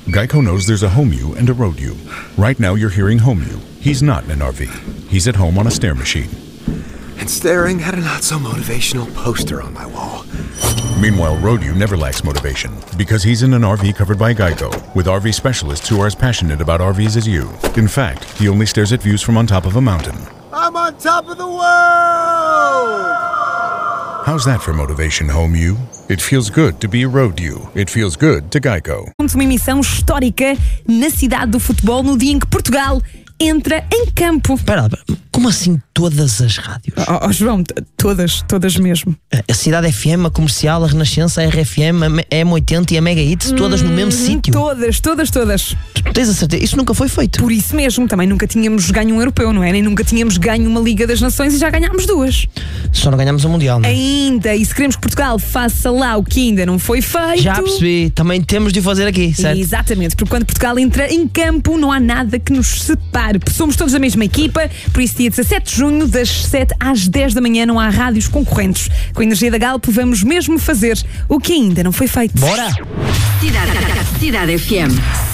Geico knows there's a home you and a road you. Right now you're hearing home you. He's not in an RV. He's at home on a stair machine. And staring at a not-so-motivational poster on my wall. Meanwhile, road you never lacks motivation because he's in an RV covered by Geico with RV specialists who are as passionate about RVs as you. In fact, he only stares at views from on top of a mountain. I'm on top of the world! How's that for motivation, home you? It feels good to be a road you. It feels good to Geico. Uma emissão histórica na cidade do futebol no dia em que Portugal entra em campo. Espera, como assim todas as rádios? João, todas mesmo. A Cidade FM, a Comercial, a Renascença, a RFM, a M80 e a Mega Hits, todas no mesmo sítio? Todas. Tu tens a certeza? Isso nunca foi feito? Por isso mesmo, também nunca tínhamos ganho um europeu, não é? Nem nunca tínhamos ganho uma Liga das Nações e já ganhámos duas. Só não ganhámos a Mundial, não é? Ainda, e se queremos que Portugal faça lá o que ainda não foi feito... Já percebi, também temos de o fazer aqui, certo? Exatamente, porque quando Portugal entra em campo não há nada que nos separe. Somos todos da mesma equipa, por isso dia 17 de junho, das 7 às 10 da manhã, não há rádios concorrentes. Com a energia da Galp vamos mesmo fazer o que ainda não foi feito. Bora! Cidade FM.